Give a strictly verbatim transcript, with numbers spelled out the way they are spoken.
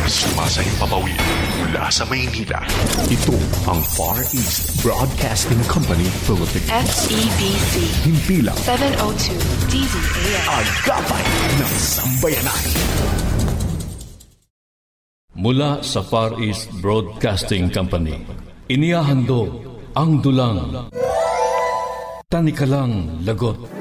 Sumasahimpapawid mula sa Maynila. Ito ang Far East Broadcasting Company Philippines. F E B C. Himpilang seven oh two D Z A M. Agapay ng Sambayanan. Mula sa Far East Broadcasting Company, inihahandog ang dulang Tanikalang Lagot.